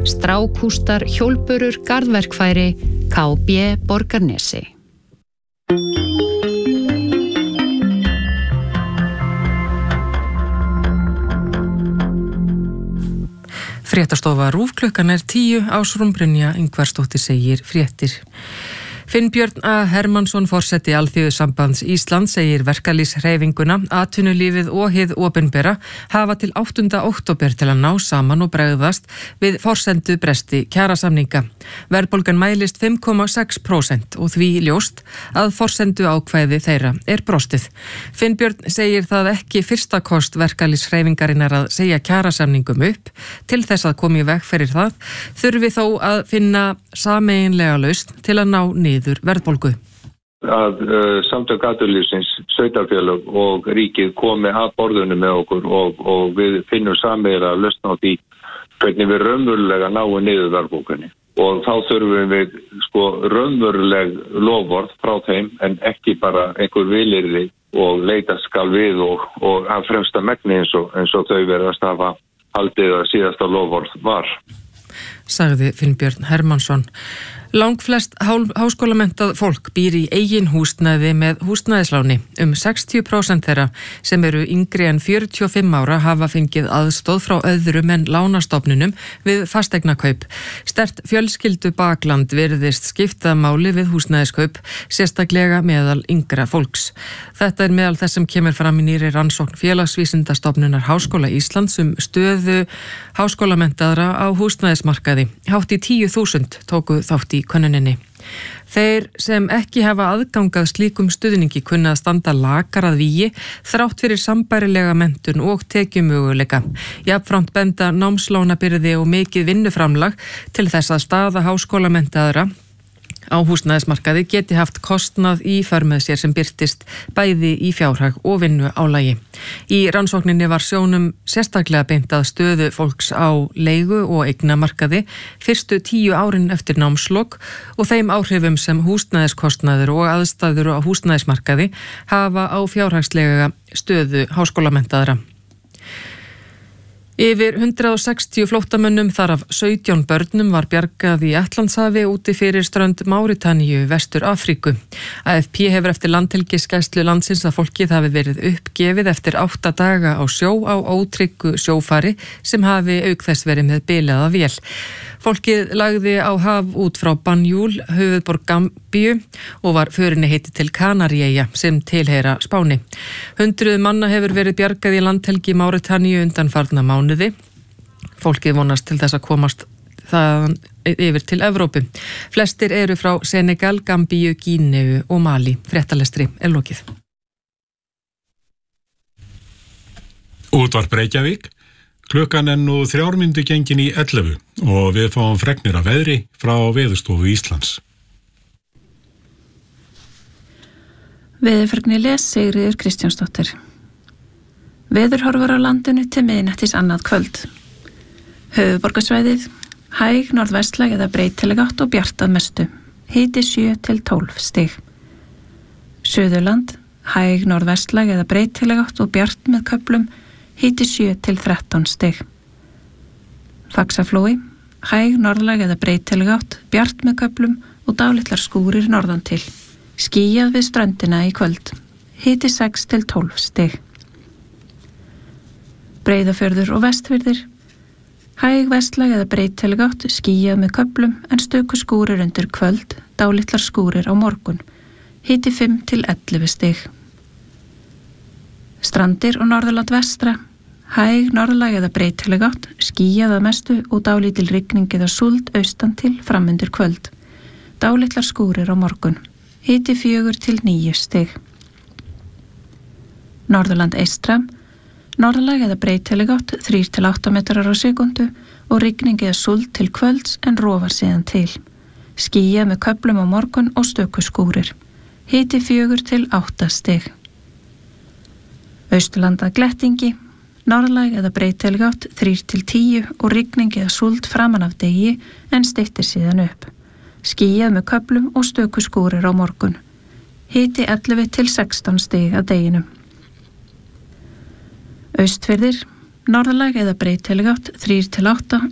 Strákústar, hjólburur, garðverkfæri, KB Borgarnesi. Fréttastofa RÚV klukkan 10 Ásrún Brynja Ingvarsdóttir segir fréttir. Finnbjörn A. Hermannsson, forseti Alþýðusambands Íslands, segir verkalýðshreyfinguna, atvinnulífið og hið opinbera hafa til 8. október til að ná saman og bregðast við forsendu bresti kjarasamninga. Verðbólgan mælist 5,6% og því ljóst að forsendu ákvæði þeirra brostið. Finnbjörn segir það ekki fyrsta kost verkalýðshreyfingarinnar að segja kjarasamningum upp. Til þess að koma í veg fyrir það þurfi þó að finna sameiginlega lausn til að ná niður verðbólgu. Að samtök atvinnulífsins, sveitarfélög og ríkið komi að borðinu með okkur og við finnum sameiginlega lausn á því hvernig við raunverulega náum niður verðbólgunni. Og þá þurfum við raunveruleg loforð frá þeim en ekki bara einhver vilyrði og leita skal við og að fremsta megni eins og þau verðast hafa haldið að síðasta loforð var. Sagði Finnbjörn Hermannsson. Langflest háskólamentað fólk býr í eigin húsnæði með húsnæðisláni. 60% þeirra sem eru yngri en 45 ára hafa fengið aðstoð frá öðrum en lánastofnunum við fasteignakaup. Sterkt fjölskyldu bakland virðist skipta máli við húsnæðiskaup, sérstaklega meðal yngra fólks. Þetta meðal þess sem kemur fram í nýrri rannsókn Félagsvísindastofnunar Háskóla Íslands stöðu háskólamentaðra á húsnæðismarkaði. Hátt í 10.000 tóku þátt í könnuninni. Þeir sem ekki hafa aðgangað slíkum stuðningi kunna að standa lakar að vígi þrátt fyrir sambærilega menntun og tekjumöguleika. Jafnframt benda námslánabyrði og mikið vinnuframlag til þess að staða háskólamentaðra á húsnæðismarkaði geti haft kostnað í för með sér sem birtist bæði í fjárhag og vinnuálagi. Í rannsókninni var sjónum sérstaklega beint að stöðu fólks á leigu og eignamarkaði fyrstu 10 árin eftir námslok og þeim áhrifum sem húsnæðiskostnaður og aðstæður á húsnæðismarkaði hafa á fjárhagslega stöðu háskólamentaðra. Yfir 160 flóttamönnum þar af 17 börnum var bjargað í Atlantshafi úti fyrir strönd Máritanníu, Vestur Afríku. AFP hefur eftir landhelgisgæslu landsins að fólkið hafi verið uppgefið eftir 8 daga á sjó á ótryggu sjófari sem hafi auk þess verið með bilaða vél. Fólkið lagði á haf út frá Banjul, höfuðborg Gambíu og var förinni heitið til Kanaríeyja sem tilheyra Spáni. 100 manna hefur verið bjargað í landhelgi Máritanníu undanfarna mánuði. Fólkið vonast til þess að komast þaðan yfir til Evrópu. Flestir eru frá Senegal, Gambíu, Gíneu og Mali. Fréttalestri lokið. Útvarp Reykjavík. Klukkan nú 3 mínútur gengin í 11 og við fáum fregnir af veðri frá Veðurstofu Íslands. Veðurfregnir les Sigríður Kristjánsdóttir. Veðurhorfur á landinu til miðnættis annað kvöld. Höfuðborgarsvæðið, hæg norðvestlæg eða breytileg átt og bjart að mestu. Hiti 7 til 12 stig. Suðurland, hæg norðvestlæg eða breytileg átt og bjart með köflum. Hiti 7 til 13 stig. Faxaflói, hæg norðlæg eða breytileg átt, bjart með köflum og dálitlar skúrir norðan til. Skýjað við ströndina í kvöld. Hiti 6 til 12 stig. Breiðafjörður og Vestfirðir, hæg vestlæg eða breytileg átt, skýjað með köflum en stöku skúrir undir kvöld, dálitlar skúrir á morgun. Hiti 5 til 11 stig. Strandir og Norðurland vestra, hæg norðlæg eða breytileg átt, skýjað að mestu og dálítil rigning eða súld austan til framundir kvöld. Dálitlar skúrir á morgun. Hiti 4 til 9 stig. Norðurland eystra, norðlæg eða breytileg átt, 3 til 8 metrar á sekundu og rigning eða súld til kvölds en rofar síðan til. Skýjað með köflum á morgun og stöku skúrir. Hiti 4 til 8 stig. Austurlanda glettingi, norðlæg eða breytileg átt, 3 til 10 og rigning eða súld framan af degi en styttir síðan upp. Skýjað með köflum og stöku skúrir á morgun. Hiti 11 til 16 stig að deginum. Austfirðir, norðlæg eða breytileg átt, 3 til 8